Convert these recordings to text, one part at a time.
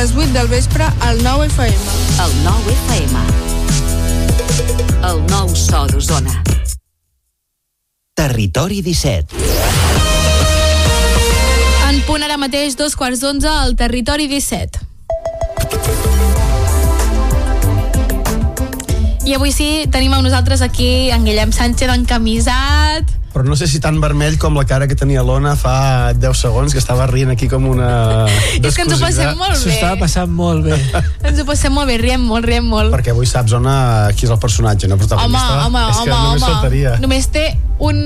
les 8 del vespre al 9 FM. El 9 FM. El nou so d'Osona. Territori 17. En punt ara mateix, 11:15 al Territori 17. I avui sí, tenim amb nosaltres aquí en Guillem Sánchez encamisat. Però no sé si tan vermell com la cara que tenia l'Ona fa 10 segons, que estava rient aquí com una... És que ens ho passem molt bé. S'ho estava passant molt bé. Ens ho passem molt bé, riem molt. Perquè avui saps, Ona, qui és el personatge, no protagonista? Només faltaria. Només té un...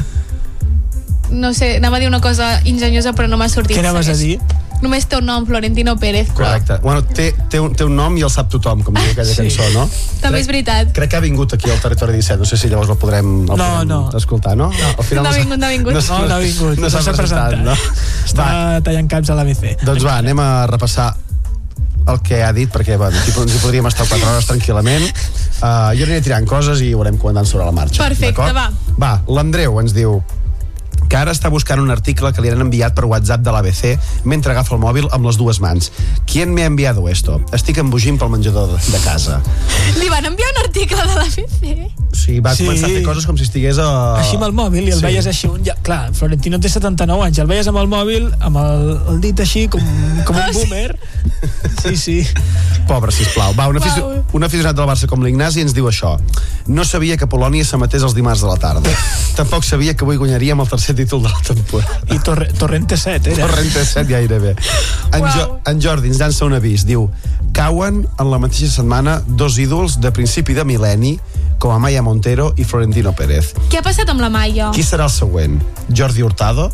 No sé, anava a dir una cosa enginyosa, però no m'ha sortit. Què anaves a dir? Només té un nom, Florentino Pérez. Correcte. Bueno, té un nom i el sap tothom, com diu aquella cançó, no? També és veritat. Crec que ha vingut aquí al Territori 17. No sé si llavors el podrem escoltar, no? Al final no ha vingut. No ha vingut. No s'ha presentat, no? Està tallant caps a l'ABC. Doncs va, anem a repassar el que ha dit, perquè ens hi podríem estar 4 hores tranquil·lament. Jo aniré tirant coses i ho haurem comentant sobre la marxa. Perfecte, va. Va, l'Andreu ens diu que ara està buscant un article que li han enviat per WhatsApp de l'ABC mentre agafa el mòbil amb les dues mans. ¿Quién me ha enviado esto? Estic embogint pel menjador de casa. Li van enviar un article de l'ABC? Sí, va començar a fer coses com si estigués així amb el mòbil i el veies així. Clar, Florentino té 79 anys, el veies amb el mòbil, amb el dit així, com un boomer. Sí. Pobre, sisplau. Va, un aficionat del Barça com l'Ignasi ens diu això. No sabia que Polònia s'emetés els dimarts de la tarda. Tampoc sabia que avui guanyaríem el tercer títol de la temporada. I Torrente 7, era. Torrente 7 gairebé. En Jordi ens llança un avís. Diu, cauen en la mateixa setmana dos ídols de principi de mil·lenni com Amaya Montero i Florentino Pérez. Què ha passat amb la Maya? Qui serà el següent? Jordi Hurtado?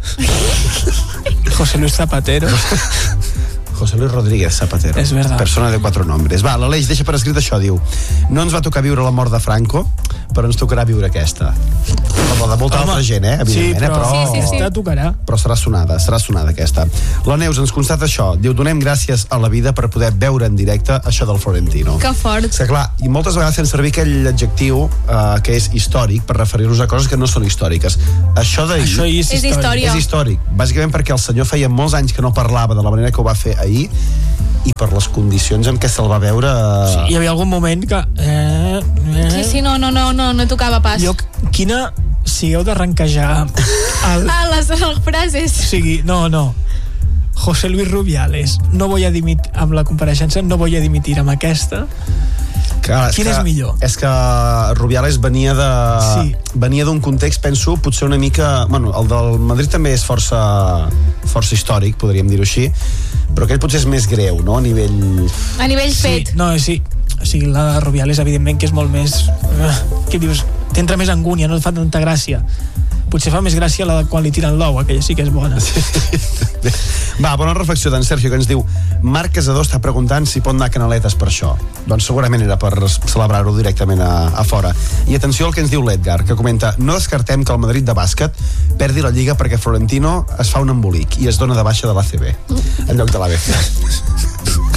José Luis Zapatero? José Luis Rodríguez Zapatero. És verdad. Persona de 4 nombres. Va, l'Aleix deixa per escrit això, diu. No ens va tocar viure la mort de Franco, però ens tocarà viure aquesta. Com la de molta altra gent, evidentment. Sí. Tocarà. Però serà sonada aquesta. La Neus ens constata això. Diu, donem gràcies a la vida per poder veure en directe això del Florentino. Que fort. És que clar, i moltes vegades fem servir aquell adjectiu que és històric per referir-nos a coses que no són històriques. Això és història. És històric. Bàsicament perquè el senyor feia molts anys que no parlava de la manera que ho va fer ahir i per les condicions en què se'l va veure... Sí, hi havia algun moment que... Sí, no tocava pas. Quina... Si heu d'arrenquejar... Les frases. O sigui, no. José Luis Rubiales, no voy a dimitir amb la compareixença, no voy a dimitir amb aquesta. Quin és millor? És que Rubiales venia d'un context, penso, potser una mica... Bueno, el del Madrid també és força històric, podríem dir-ho així, però aquell potser és més greu, no? A nivell fet. Sí. O sigui, la de Rubiales, evidentment, que és molt més... Què dius? T'entra més angúnia, no et fa tanta gràcia. Potser fa més gràcia la de quan li tiren l'ou, aquella sí que és bona. Va, bona reflexió d'en Sergio, que ens diu Marc Casador està preguntant si pot anar a Canaletes per això. Doncs segurament era per celebrar-ho directament a fora. I atenció al que ens diu l'Edgar, que comenta: no descartem que el Madrid de bàsquet perdi la Lliga perquè Florentino es fa un embolic i es dona de baixa de l'ACB en lloc de l'ABC.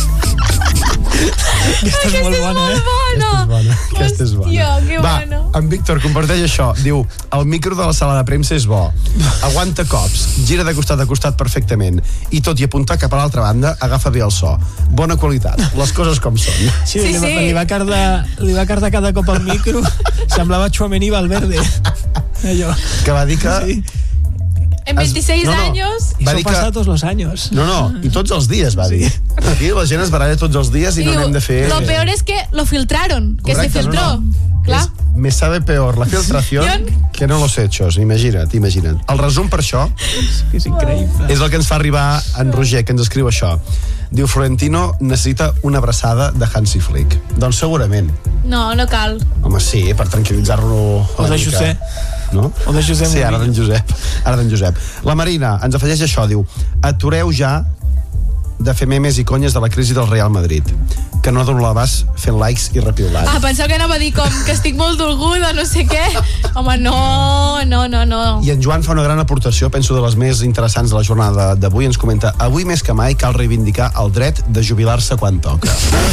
Aquesta és molt bona. Aquesta és bona. Hòstia, que bona. Va, en Víctor comparteix això. Diu, el micro de la sala de premsa és bo. Aguanta cops, gira de costat a costat perfectament i tot i apuntar cap a l'altra banda, agafa bé el so. Bona qualitat, les coses com són. Sí. Li va cardar cada cop al micro. Semblava Tchouaméni Valverde. Allò. Que va dir que... Sí. En 26 años... I són passat tots els anys. No, i tots els dies, va dir. Aquí la gent es baralla tots els dies i no n'hem de fer... Lo peor es que lo filtraron, que se filtró. Clar. Me sabe peor la filtración que no los hechos. Imagina't. El resum per això és increïble. És el que ens fa arribar en Roger, que ens escriu això. Diu, Florentino necessita una abraçada de Hansi Flick. Doncs segurament. No cal. Home, sí, per tranquil·litzar-lo o de José. No? O de Josep. Sí, ara d'en Josep. La Marina ens afegeix això, diu: atureu ja de fer memes i conyes de la crisi del Real Madrid, que no dono l'abast fent likes i repiulant. Pensava que anava a dir com que estic molt dolguda, no sé què. Home, no. I en Joan fa una gran aportació, penso de les més interessants de la jornada d'avui. Ens comenta: avui més que mai cal reivindicar el dret de jubilar-se quan toca.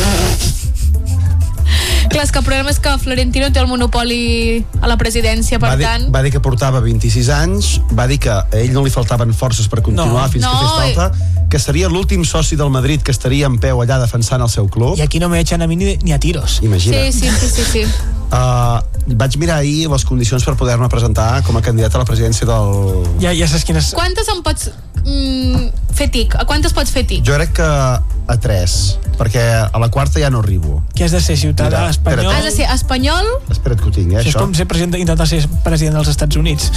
Clar, és que el problema és que Florentino té el monopoli a la presidència, per tant... Va dir que portava 26 anys, va dir que a ell no li faltaven forces per continuar fins que fes falta, que seria l'últim soci del Madrid que estaria en peu allà defensant el seu club. I aquí no me echan a mi ni a tiros. Imagina. Sí. Vaig mirar ahir les condicions per poder-me presentar com a candidat a la presidència del... Ja saps quines... Quantes em pots fer tic? A quantes pots fer tic? Jo crec que a 3, perquè a la quarta ja no arribo. Que has de ser ciutadà Mira, espanyol... Has de ser espanyol? Espera't que ho tinc, Això és com ser intentar ser president dels Estats Units.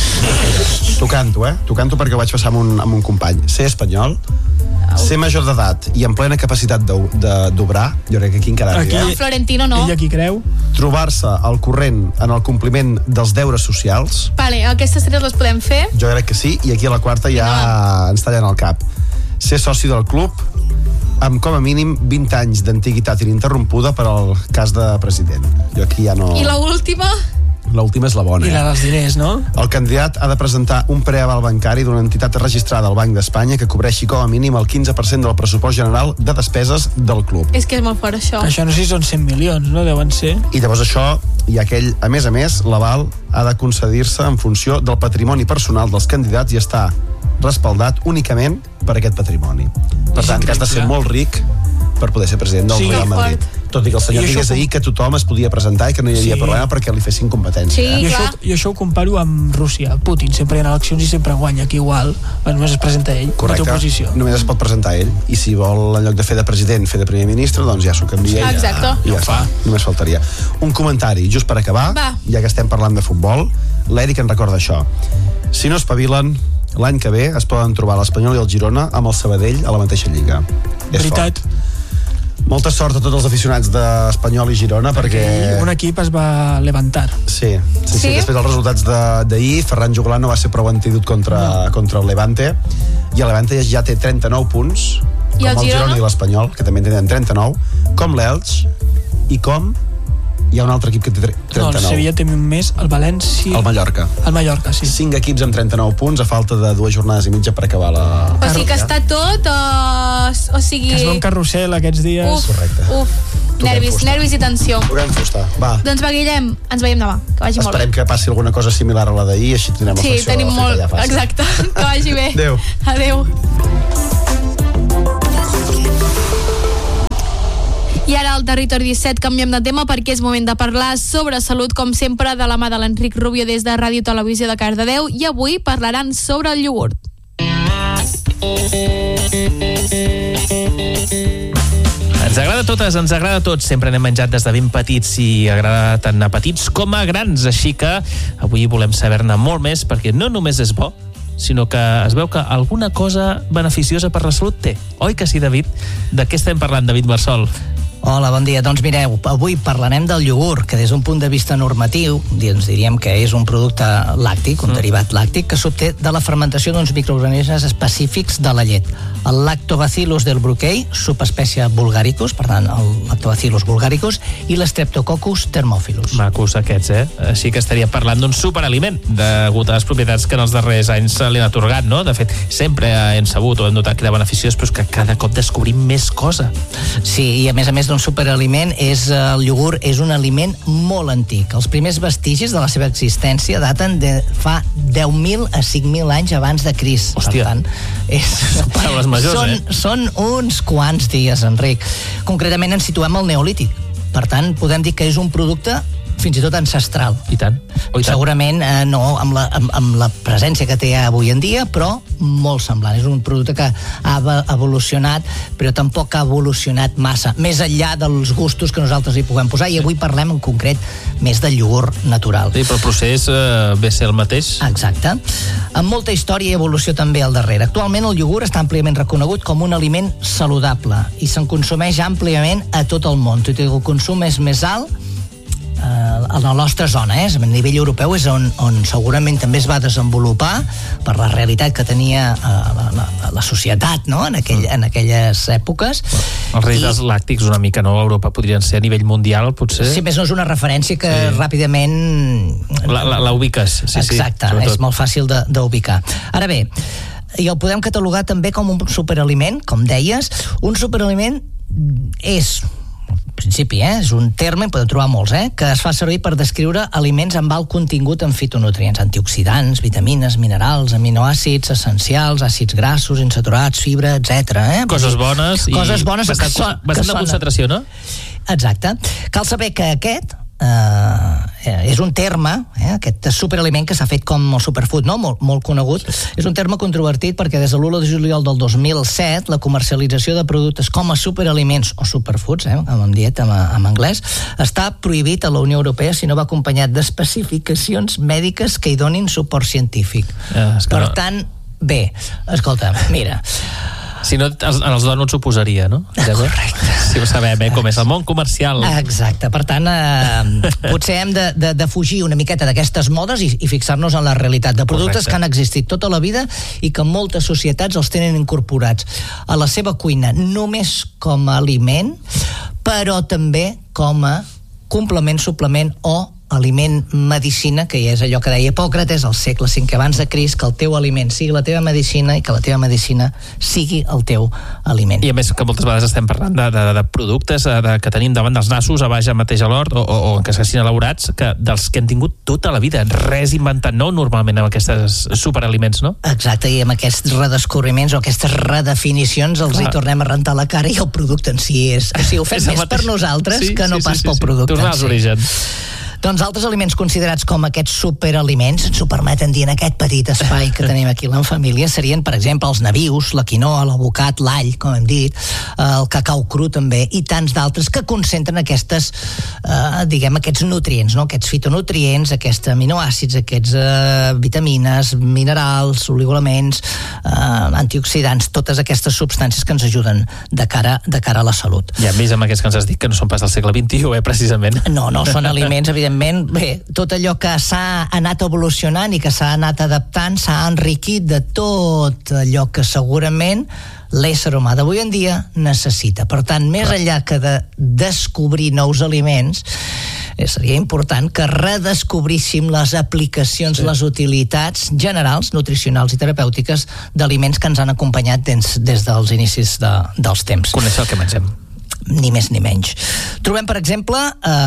T'ho canto perquè ho vaig passar amb un company. Ser espanyol, ser major d'edat i en plena capacitat d'obrar, jo crec que aquí encara Aquí- arriba. Florentino no. Ell aquí creu. Trobar-se al corrent en el compliment dels deures socials, Vale, aquestes 3 les podem fer. jo crec que sí, i aquí a la quarta ja ens tallen el cap. Ser soci del club amb com a mínim 20 anys d'antiguitat ininterrompuda per al cas de president. Jo aquí ja no... I l'última? L'última és la bona. I la dels diners, no? El candidat ha de presentar un preaval bancari d'una entitat registrada al Banc d'Espanya que cobreixi com a mínim el 15% del pressupost general de despeses del club. És que és molt fort, això. Això no sé si són 100 milions, no? Deuen ser. I llavors això, hi ha aquell, a més, l'aval ha de concedir-se en funció del patrimoni personal dels candidats i està respaldat únicament per aquest patrimoni. Per tant, que has de ser molt ric per poder ser president del Sí, Real Madrid. Tot i que el senyor I això digués ahir que tothom es podia presentar i que no hi havia Sí. problema perquè li fessin competència. Sí. Jo això ho comparo amb Rússia. Putin sempre hi ha eleccions i sempre guanya, aquí igual. Només es presenta ell, Correcte. no té oposició. Només es pot presentar ell. I si vol, en lloc de fer de president, fer de primer ministre, doncs ja s'ho canvia. Exacte. I ja fa. Només faltaria. Un comentari, just per acabar, Va. ja que estem parlant de futbol, l'Eric en recorda això. Si no espavilen, l'any que ve es poden trobar l'Espanyol i el Girona amb el Sabadell a la mateixa lliga. És Veritat. fort. Molta sort a tots els aficionats d'Espanyol i Girona, perquè... Un equip es va levantar. Sí. Sí? Després dels resultats d'ahir, Ferran Juglar no va ser prou antídot contra el Levante, i el Levante ja té 39 punts, I com el el Girona Girona i l'Espanyol, que també en tenen 39, com l'Elx, i com hi ha un altre equip que té 39. No, el Sevilla té més, el València... El Mallorca. El Mallorca, sí. 5 equips amb 39 punts a falta de 2 jornades i mitja per acabar la... O sigui que està tot... o sigui... Que es veu un carrusel aquests dies. Uf, Correcte. Toquem fusta. nervis i tensió. Toquem fusta. Va, Doncs va, Guillem, ens veiem demà. Que vagi molt esperem bé. que passi alguna cosa similar a la d'ahir, així tindrem la Sí, secció tenim feta molt... ja fàcil. Exacte. Que vagi bé. Adéu. Adéu. I ara al Territori 17 canviem de tema perquè és moment de parlar sobre salut, com sempre, de la mà de l'Enric Rubio des de Ràdio Televisió de Cardedeu, i avui parlaran sobre el iogurt. Ens agrada a totes, ens agrada a tots. Sempre n'hem menjat des de ben petits i agrada tant a petits com a grans. Així que avui volem saber-ne molt més perquè no només és bo, sinó que es veu que alguna cosa beneficiosa per la salut té. Oi que sí, David? De què estem parlant, David Marsol? Hola, bon dia. Doncs mireu, avui parlarem del iogurt, que des d'un punt de vista normatiu ens diríem que és un producte làctic, un derivat làctic, que s'obté de la fermentació d'uns microorganismes específics de la llet. El Lactobacillus delbrueckii, subespècie bulgaricus, per tant, el Lactobacillus bulgaricus, i l'Streptococcus thermophilus. Macos aquests, eh? Així que estaria parlant d'un superaliment, degut a les propietats que en els darrers anys li han atorgat, no? De fet, sempre hem sabut o hem notat que era beneficiós, però és que cada cop descobrim més cosa. Sí, i a més d'un superaliment, el iogurt és un aliment molt antic. Els primers vestigis de la seva existència daten de fa 10.000 a 5.000 anys abans de Crist. Hòstia. Per tant, Són paraules majors, són uns quants dies, Enric. Concretament ens situem al Neolític. Per tant, podem dir que és un producte fins i tot ancestral. I tant. Oh, i tant. Segurament no amb la presència que té avui en dia, però molt semblant. És un producte que ha evolucionat, però tampoc ha evolucionat massa, més enllà dels gustos que nosaltres hi puguem posar, i avui parlem en concret més del iogurt natural. Sí, però el procés ve a ser el mateix. Exacte. Amb molta història i evolució també al darrere. Actualment el iogurt està àmpliament reconegut com un aliment saludable i se'n consumeix àmpliament a tot el món. Tot i que el consum és més alt a la nostra zona, a nivell europeu és on segurament també es va desenvolupar per la realitat que tenia la societat, no? en aquelles èpoques. Els reis dels làctics una mica, no? A Europa podrien ser a nivell mundial, potser. Sí, més no és una referència que ràpidament... La ubiques, sí. Exacte, sobretot. és molt fàcil d'ubicar. Ara bé, i el podem catalogar també com un superaliment, com deies. Un superaliment és principi, és un terme, en podem trobar molts, que es fa servir per descriure aliments amb alt contingut en fitonutrients, antioxidants, vitamines, minerals, aminoàcids essencials, àcids grassos, insaturats, fibra, etc. Coses bones i bastant de concentració, no? Exacte. Cal saber que aquest és un terme, aquest superaliment que s'ha fet com el superfood, no? molt conegut, és un terme controvertit perquè des de l'1 de juliol del 2007 la comercialització de productes com a superaliments o superfoods, com hem dit en anglès, està prohibit a la Unió Europea si no va acompanyat d'especificacions mèdiques que hi donin suport científic. Per tant, bé, escolta, mira, si no, els donuts ho posaria, no? Correcte. Si ho sabem, com és el món comercial. Exacte. Per tant, potser hem de fugir una miqueta d'aquestes modes i fixar-nos en la realitat de productes que han existit tota la vida i que moltes societats els tenen incorporats a la seva cuina, només com a aliment, però també com a complement, suplement o aliment medicina, que és allò que deia Hipòcrates al segle V abans de Crist, que el teu aliment sigui la teva medicina i que la teva medicina sigui el teu aliment. I a més que moltes vegades estem parlant de productes que tenim davant dels nassos, a baix mateix a l'hort, o que s'hagin elaborats, dels que hem tingut tota la vida, res inventat nou normalment amb aquests superaliments, no? Exacte, i amb aquests redescobriments o aquestes redefinicions els hi tornem a rentar la cara i el producte en si és... O sigui, ho fem més per nosaltres que no pas pel producte en si. Tornar als orígens. Doncs altres aliments considerats com aquests superaliments, ens ho permeten dir en aquest petit espai que tenim aquí en família, serien, per exemple, els nabius, la quinoa, l'avocat, l'all, com hem dit, el cacau cru també, i tants d'altres que concentren aquestes, aquests nutrients, no? Aquests fitonutrients, aquests aminoàcids, aquests vitamines, minerals, oligoelements, antioxidants, totes aquestes substàncies que ens ajuden de cara a la salut. I a més amb aquests que ens has dit que no són pas del segle XXI, precisament. No, són aliments, evidentment, bé, tot allò que s'ha anat evolucionant i que s'ha anat adaptant s'ha enriquit de tot allò que segurament l'ésser humà d'avui en dia necessita. Per tant, més enllà que de descobrir nous aliments, seria important que redescobríssim les aplicacions, les utilitats generals, nutricionals i terapèutiques d'aliments que ens han acompanyat des dels inicis dels temps. Conèixer el que mengem. Ni més ni menys. Trobem, per exemple,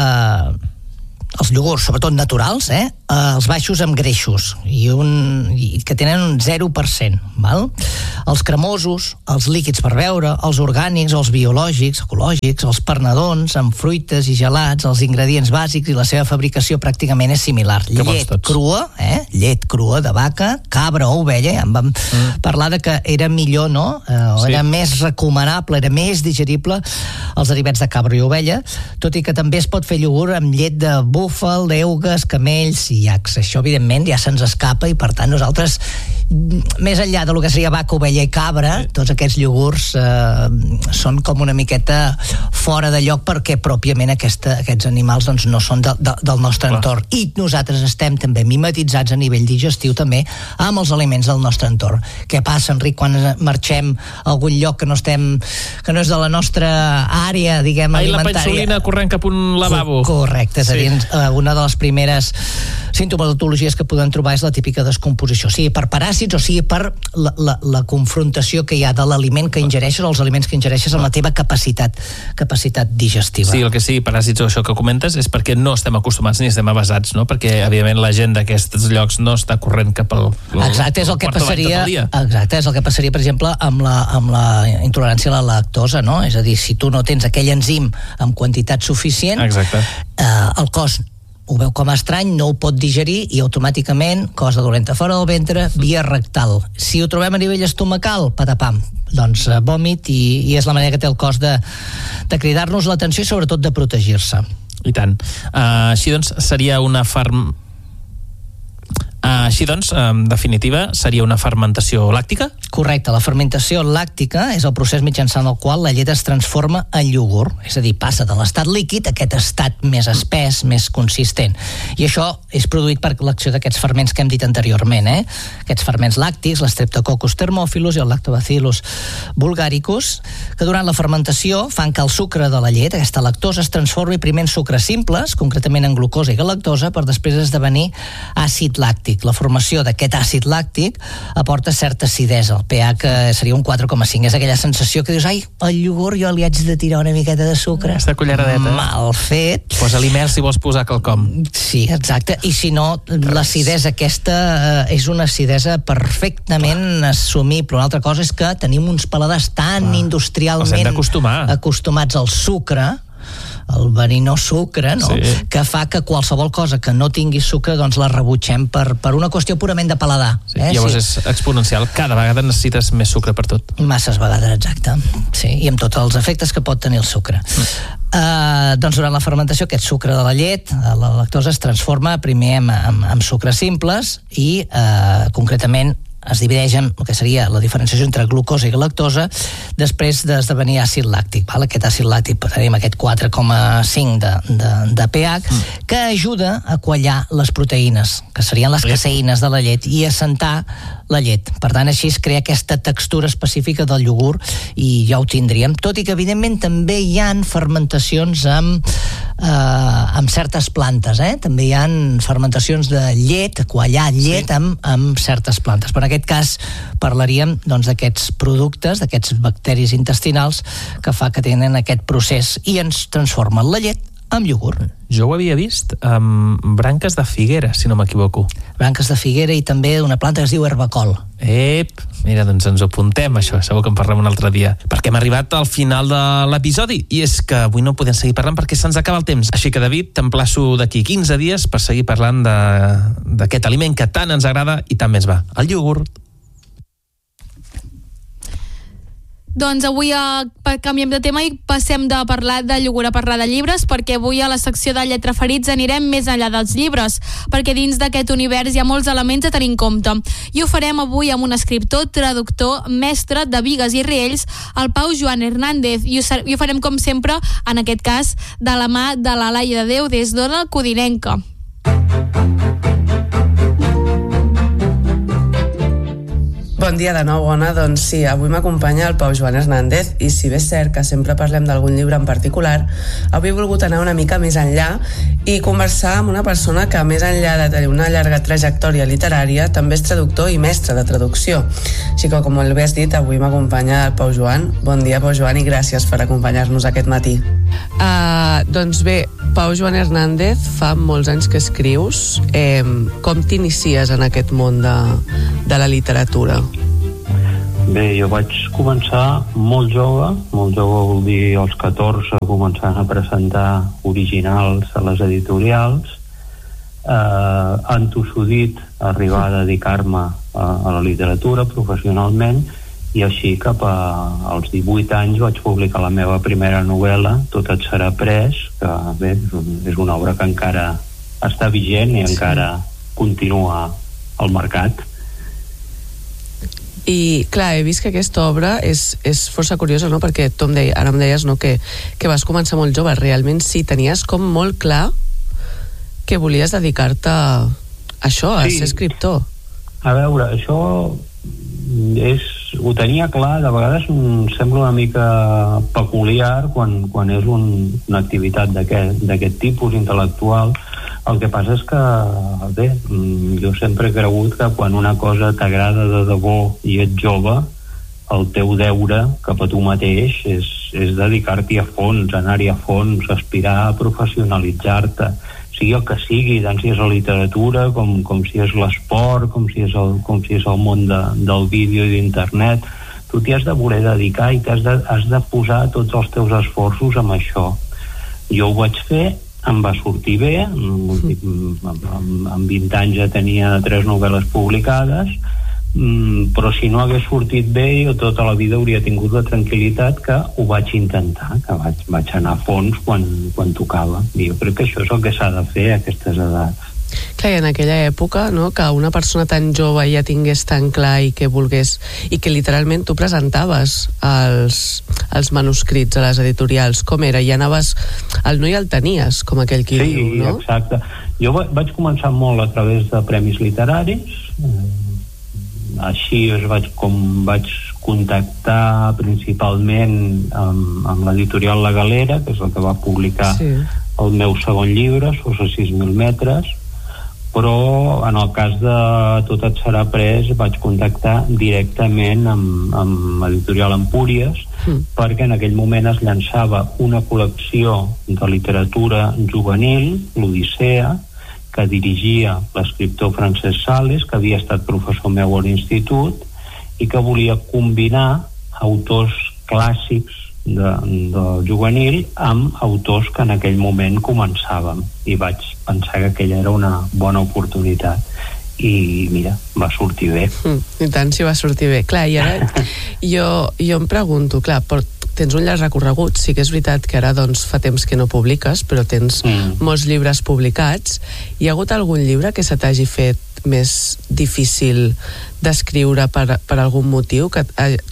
els iogurts, sobretot naturals, els baixos amb greixos i que tenen un 0%, val? Els cremosos, els líquids per beure, els orgànics, els biològics, ecològics, els pernedons amb fruites i gelats, els ingredients bàsics i la seva fabricació pràcticament és similar. Llet crua de vaca, cabra o ovella, ja en vam parlar de que era millor, no? Era més recomanable, era més digerible els derivats de cabra i ovella, tot i que també es pot fer iogurt amb llet de búfal, d'eugues, camells i iacs. Això, evidentment, ja se'ns escapa i, per tant, nosaltres, més enllà de lo que seria vaca, ovella i cabra, tots aquests iogurts són com una miqueta fora de lloc perquè, pròpiament, aquests animals doncs, no són del nostre entorn. I nosaltres estem també mimetitzats a nivell digestiu també amb els aliments del nostre entorn. Què passa, Enric, quan marxem a algun lloc que no és de la nostra àrea, diguem, alimentària? La pensolina corrent cap un lavabo. Correcte, és a dir, una de les primeres sintomatologies que podem trobar és la típica descomposició, sigui per paràsits o sigui per la confrontació que hi ha de l'aliment que ingereixes o els aliments que ingereixes amb la teva capacitat digestiva. Sí, el que sigui paràsits o això que comentes és perquè no estem acostumats ni estem avasats, no? Perquè, evidentment, la gent d'aquests llocs no està corrent cap al Exacte, és el que passaria, per exemple, amb la intolerància a la lactosa, no? És a dir, si tu no tens aquell enzim en quantitat suficient, el cos ho veu com a estrany, no ho pot digerir i automàticament, cosa dolenta fora del ventre, via rectal. Si ho trobem a nivell estomacal, patapam, doncs vòmit i és la manera que té el cos de cridar-nos l'atenció i sobretot de protegir-se. I tant. Així doncs, seria una en definitiva, seria una fermentació làctica? Correcte, la fermentació làctica és el procés mitjançant el qual la llet es transforma en iogurt, és a dir, passa de l'estat líquid a aquest estat més espès, més consistent. I això és produït per l'acció d'aquests ferments que hem dit anteriorment, aquests ferments làctics, l'Streptococcus thermophilus i el Lactobacillus bulgaricus, que durant la fermentació fan que el sucre de la llet, aquesta lactosa, es transformi primer en sucres simples, concretament en glucosa i galactosa, per després esdevenir àcid làctic. làctic. La formació d'aquest àcid làctic aporta certa acidesa. El pH seria un 4,5. És aquella sensació que dius, ai, el iogurt jo li haig de tirar una miqueta de sucre. Aquesta culleradeta. Mal fet. Posa-li mel si vols posar quelcom. Sí, exacte. I si no, l'acidesa aquesta és una acidesa perfectament assumible. Una altra cosa és que tenim uns paladars tan industrialment acostumats al sucre, el verinós sucre, no? Sí. Que fa que qualsevol cosa que no tingui sucre doncs la rebutgem per una qüestió purament de paladar. Sí. Llavors és exponencial, cada vegada necessites més sucre per tot. Masses vegades, exacte. Sí, i amb tots els efectes que pot tenir el sucre. Doncs durant la fermentació aquest sucre de la llet, la lactosa es transforma primer en sucres simples i concretament es divideix en el que seria la diferenciació entre glucosa i lactosa després d'esdevenir àcid làctic. Aquest àcid làctic tenim aquest 4,5 de pH que ajuda a quallar les proteïnes, que serien les caseïnes de la llet, i a assentar la llet. Per tant, així es crea aquesta textura específica del iogurt i ja ho tindríem. Tot i que, evidentment, també hi ha fermentacions amb certes plantes. També hi ha fermentacions de llet, quallar llet amb certes plantes. Per aquest cas parlaríem d'aquests productes, d'aquests bacteris intestinals que fa que tenen aquest procés i ens transformen la llet en iogurt. Jo ho havia vist amb branques de figuera, si no m'equivoco. Branques de figuera i també una planta que es diu herbacol. Mira, doncs ens ho apuntem, això. Segur que en parlem un altre dia. Perquè hem arribat al final de l'episodi i és que avui no podem seguir parlant perquè se'ns acaba el temps. Així que, David, t'emplaço d'aquí 15 dies per seguir parlant d'aquest aliment que tant ens agrada i tant més va, el iogurt. Doncs avui canviem de tema i passem de parlar de iogurt a parlar de llibres, perquè avui a la secció de Lletra Ferits anirem més enllà dels llibres, perquè dins d'aquest univers hi ha molts elements a tenir en compte. I ho farem avui amb un escriptor, traductor, mestre de Bigues i Riells, el Pau Joan Hernández, i ho farem com sempre, en aquest cas, de la mà de la Laia de Déu des d'Ona Codinenca. Bon dia de nou, Ona. Doncs sí, avui m'acompanya el Pau Joan Hernández i si bé és cert que sempre parlem d'algun llibre en particular, avui he volgut anar una mica més enllà i conversar amb una persona que, més enllà de tenir una llarga trajectòria literària, també és traductor i mestre de traducció. Així que, com bé has dit, avui m'acompanya el Pau Joan. Bon dia, Pau Joan, i gràcies per acompanyar-nos aquest matí. Doncs bé, Pau Joan Hernández, fa molts anys que escrius. Com t'inicies en aquest món de la literatura? Bé, jo vaig començar molt jove vol dir als 14, començant a presentar originals a les editorials. Entossudit arribar a dedicar-me a la literatura professionalment, i així cap als 18 anys vaig publicar la meva primera novel·la, Tot et serà pres, que bé, és una obra que encara està vigent i encara continua al mercat. I clar, he vist que aquesta obra és força curiosa, no? Perquè tu ara em deies, no, que vas començar molt jove. Realment sí, tenies com molt clar que volies dedicar-te a això, a ser escriptor. A veure, això ho tenia clar. De vegades em sembla una mica peculiar quan és una activitat d'aquest tipus intel·lectual. El que passa és que, bé, jo sempre he cregut que quan una cosa t'agrada de debò i ets jove, el teu deure cap a tu mateix és dedicar-t'hi a fons, anar-hi a fons, aspirar a professionalitzar-te, sigui el que sigui, tant si és la literatura, com si és l'esport, com si és el món del vídeo i d'internet. Tu t'hi has de voler dedicar i has de posar tots els teus esforços amb això. Jo ho vaig fer, em va sortir bé, amb 20 anys ja tenia 3 novel·les publicades, però si no hagués sortit bé, jo tota la vida hauria tingut la tranquil·litat que ho vaig intentar, que vaig anar a fons quan tocava. I jo crec que això és el que s'ha de fer a aquestes edats. Clar, i en aquella època, no, que una persona tan jove ja tingués tan clar i que volgués, i que literalment tu presentaves els manuscrits a les editorials, com era? Ja anaves, el no ja el tenies, com aquell qui diu, no? Sí, exacte. Jo vaig començar molt a través de premis literaris, així vaig contactar principalment amb l'editorial La Galera, que és la que va publicar el meu segon llibre, Sos a 6.000 metres, però en el cas de Tot et serà pres vaig contactar directament amb l'editorial Empúries, perquè en aquell moment es llançava una col·lecció de literatura juvenil, l'Odissea, que dirigia l'escriptor Francesc Sales, que havia estat professor meu a l'institut i que volia combinar autors clàssics del juvenil amb autors que en aquell moment començàvem, i vaig pensar que aquella era una bona oportunitat i mira, va sortir bé. I tant, si va sortir bé. Clar, i ara jo em pregunto, clar, tens un llarg recorregut, sí que és veritat que ara doncs fa temps que no publiques, però tens molts llibres publicats. Hi ha hagut algun llibre que se t'hagi fet més difícil d'escriure per algun motiu, que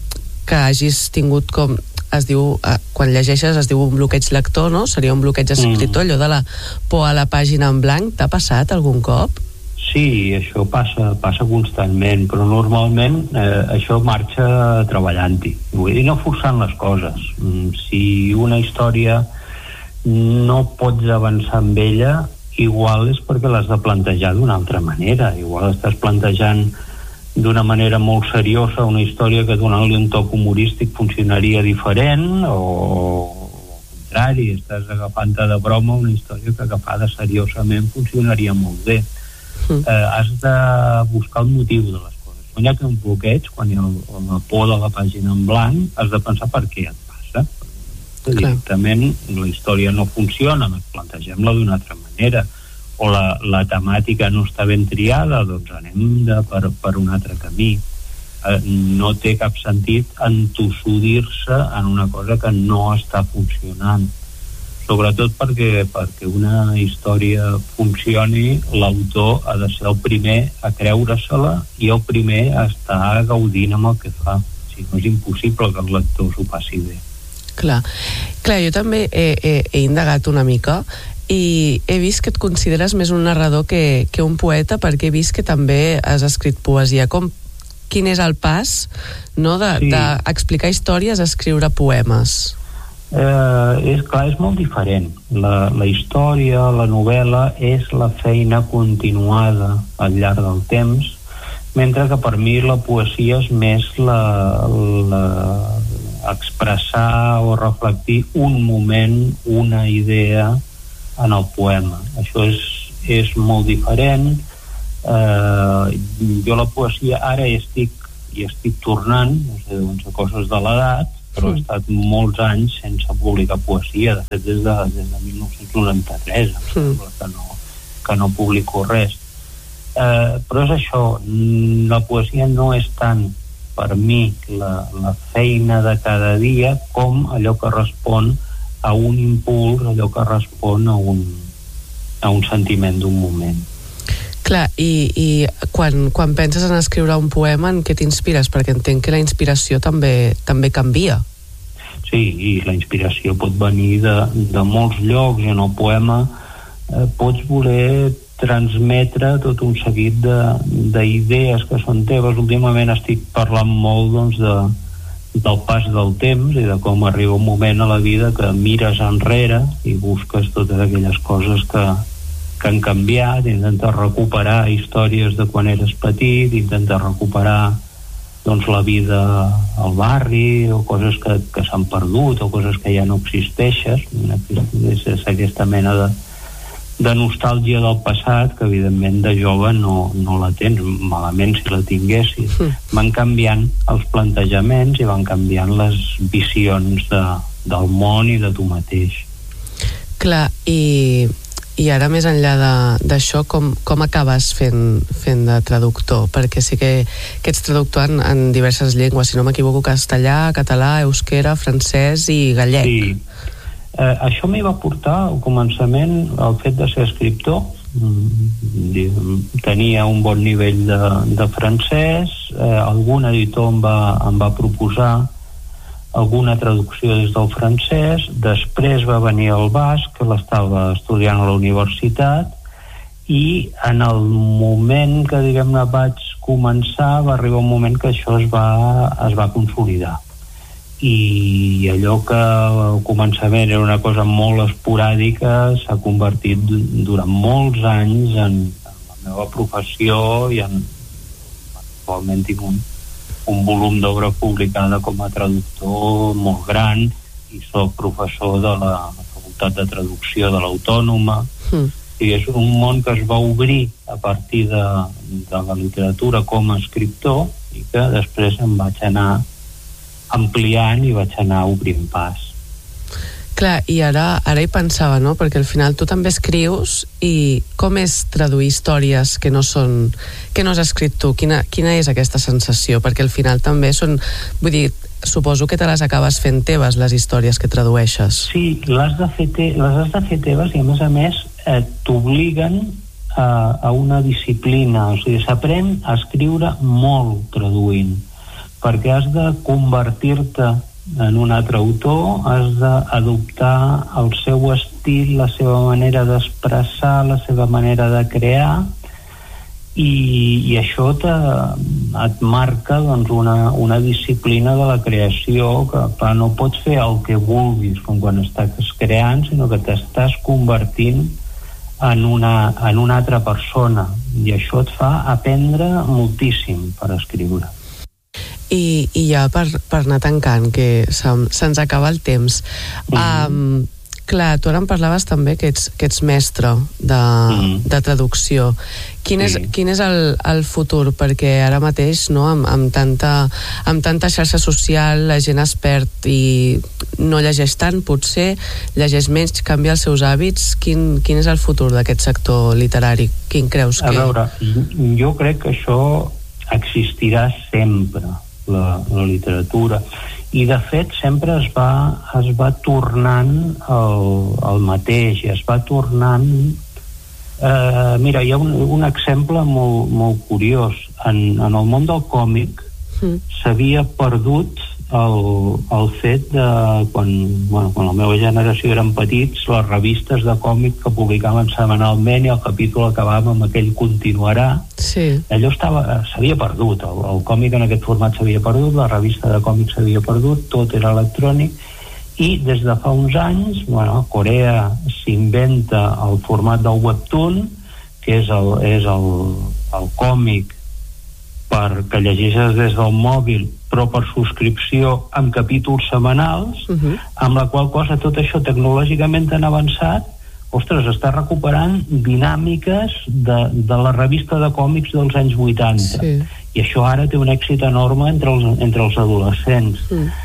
hagis tingut com es diu, quan llegeixes es diu un bloqueig lector, no? Seria un bloqueig escriptor, allò de la por a la pàgina en blanc. T'ha passat algun cop? Sí, això passa constantment, però normalment això marxa treballant-hi. Vull dir, no forçant les coses. Si una història no pots avançar amb ella, igual és perquè l'has de plantejar d'una altra manera. Igual estàs plantejant d'una manera molt seriosa una història que donant-li un toc humorístic funcionaria diferent, o al contrari, estàs agafant-te de broma una història que agafada seriosament funcionaria molt bé. Has de buscar el motiu de les coses. Quan hi ha un bloqueig, quan hi ha la por de la pàgina en blanc, has de pensar per què et passa. Directament la història no funciona, plantegem-la d'una altra manera, o la temàtica no està ben triada, doncs anem per un altre camí. No té cap sentit entossudir-se en una cosa que no està funcionant, sobretot perquè una història funcioni, l'autor ha de ser el primer a creure-se-la i el primer a estar gaudint amb el que fa. Si no, és impossible que el lector s'ho passi bé. Clar, jo també he indagat una mica i he vist que et consideres més un narrador que un poeta, perquè he vist que també has escrit poesia. Quin és el pas, no, d'explicar històries a escriure poemes? És molt diferent. La història, la novel·la és la feina continuada al llarg del temps, mentre que per mi la poesia és més expressar o reflectir un moment, una idea en el poema. Això és molt diferent. Jo la poesia ara hi estic tornant, no sé, doncs, a coses de l'edat, però he estat molts anys sense publicar poesia. De fet, des de 1993 em sembla que no publico res. Però és això, la poesia no és tant per mi la feina de cada dia com allò que respon a un impuls, allò que respon a un sentiment d'un moment. Clar, i quan penses en escriure un poema, en què t'inspires? Perquè entenc que la inspiració també canvia. Sí, i la inspiració pot venir de molts llocs, i en el poema pots voler transmetre tot un seguit d'idees que són teves. Últimament estic parlant molt, doncs, del pas del temps i de com arriba un moment a la vida que mires enrere i busques totes aquelles coses que han canviat, intentes recuperar històries de quan eres petit, intentes recuperar doncs la vida al barri, o coses que s'han perdut, o coses que ja no existeixen. És aquesta mena de nostàlgia del passat que evidentment de jove no la tens, malament si la tinguessis. Van canviant els plantejaments i van canviant les visions del món i de tu mateix. Clar, i ara més enllà d'això, com acabes fent de traductor? Perquè sí que ets traductor en diverses llengües, si no m'equivoco, castellà, català, euskera, francès i gallec. Sí. Això m'hi va portar al començament el fet de ser escriptor. Tenia un bon nivell de francès, algun editor em va proposar alguna traducció des del francès, després va venir el basc, que l'estava estudiant a la universitat, i en el moment que, diguem-ne, vaig començar, va arribar un moment que això es va consolidar. I allò que al començament era una cosa molt esporàdica s'ha convertit durant molts anys en la meva meva professió i actualment tinc un volum d'obra publicada com a traductor molt gran i soc professor de la Facultat de Traducció de l'Autònoma. I és un món que es va obrir a partir de la literatura com a escriptor i que després em vaig anar ampliant i vaig anar obrint pas. Clar, i ara hi pensava, no? Perquè al final tu també escrius i com és traduir històries que no has escrit tu? Quina és aquesta sensació? Perquè al final també són... Vull dir, suposo que te les acabes fent teves, les històries que tradueixes. Sí, les has de fer teves i a més t'obliguen a una disciplina. O sigui, s'aprèn a escriure molt traduint, perquè has de convertir-te en un altre autor, has d'adoptar el seu estil, la seva manera d'expressar, la seva manera de crear, i això et marca doncs, una disciplina de la creació que no pots fer el que vulguis com quan estàs creant, sinó que t'estàs convertint en una altra persona, i això et fa aprendre moltíssim per escriure. I ja per anar tancant, que se'ns acaba el temps. Clar, tu ara em parlaves també que ets mestre de traducció. Quin és el futur? Perquè ara mateix, no, amb tanta xarxa social, la gent es perd i no llegeix tant, potser llegeix menys, canvia els seus hàbits. Quin és el futur d'aquest sector literari? Quin creus que... A veure, jo crec que això existirà sempre, la literatura, i de fet sempre es va tornant el mateix, i es va tornant mira, hi ha un exemple molt curiós. En el món del còmic s'havia perdut el fet de quan la meva generació eren petits, les revistes de còmic que publicaven setmanalment i el capítol acabava amb aquell continuarà. Allò s'havia perdut, el còmic en aquest format s'havia perdut, la revista de còmics s'havia perdut, tot era electrònic, i des de fa uns anys Corea s'inventa el format del webtoon, que és el còmic que llegeixes des del mòbil però per subscripció amb capítols setmanals, amb la qual cosa tot això tecnològicament tan avançat, està recuperant dinàmiques de la revista de còmics dels anys 80, i això ara té un èxit enorme entre els adolescents.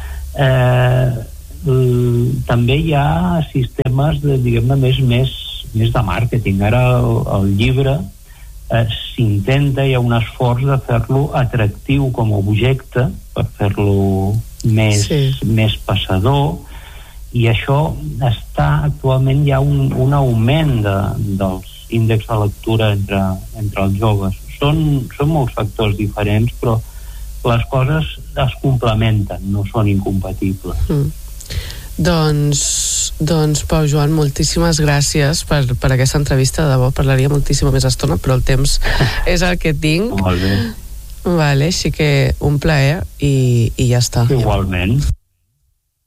També hi ha sistemes més de màrqueting. Ara el llibre s'intenta, hi ha un esforç de fer-lo atractiu com a objecte, per fer-lo més passador, i això actualment hi ha un augment dels índexs de lectura entre els joves. Són molts factors diferents, però les coses es complementen, no són incompatibles. Doncs Pau Joan, moltíssimes gràcies per aquesta entrevista. De debò parlaria moltíssima més estona, però el temps és el que tinc. Molt bé. Vale, així que un plaer i ja està. Igualment.